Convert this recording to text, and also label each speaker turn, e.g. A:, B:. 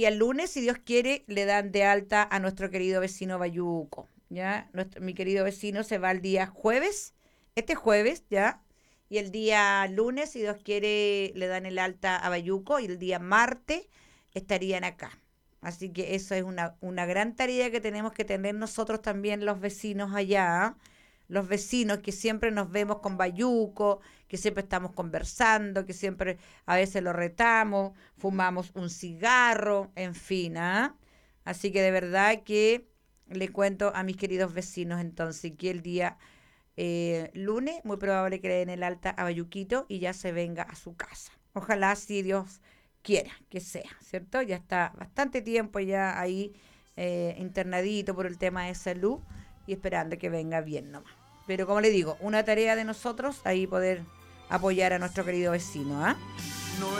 A: Y el lunes, si Dios quiere, le dan de alta a nuestro querido vecino Bayuco. ¿Ya? Mi querido vecino se va el día jueves, este jueves, ¿ya? Y el día lunes, si Dios quiere, le dan el alta a Bayuco y el día martes estarían acá. Así que eso es una gran tarea que tenemos que tener nosotros también los vecinos allá, ¿eh? Los vecinos que siempre nos vemos con Bayuco, que siempre estamos conversando, que siempre a veces lo retamos, fumamos un cigarro, en fin, ¿ah? Así que de verdad que le cuento a mis queridos vecinos entonces que el día lunes muy probable que le den el alta a Bayuquito y ya se venga a su casa. Ojalá si Dios quiera que sea, ¿cierto? Ya está bastante tiempo ya ahí internadito por el tema de salud y esperando que venga bien nomás. Pero como le digo, una tarea de nosotros ahí poder apoyar a nuestro querido vecino, ¿ah?